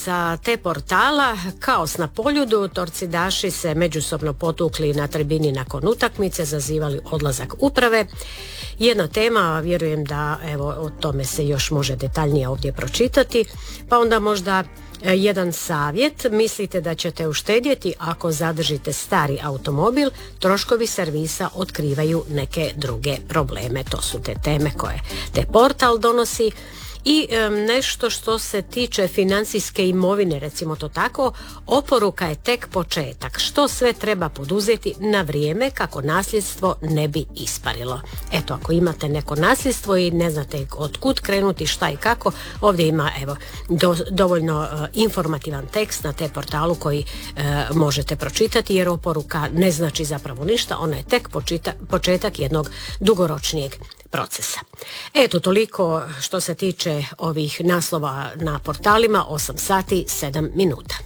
naslovnica te portala: kaos na Poljudu, torcidaši se međusobno potukli na tribini nakon utakmice, zazivali odlazak uprave. Jedna tema, vjerujem da evo o tome se još može detaljnije ovdje pročitati. Pa onda možda jedan savjet: mislite da ćete uštedjeti ako zadržite stari automobil, troškovi servisa otkrivaju neke druge probleme. To su te teme koje te portal donosi. I nešto što se tiče financijske imovine, recimo to tako, oporuka je tek početak. Što sve treba poduzeti na vrijeme kako nasljedstvo ne bi isparilo. Eto, ako imate neko nasljedstvo i ne znate od kud krenuti, šta i kako, ovdje ima dovoljno informativan tekst na te portalu koji možete pročitati, jer oporuka ne znači zapravo ništa, ona je tek početak jednog dugoročnijeg procesa. Eto, toliko što se tiče ovih naslova na portalima. 8 sati 7 minuta.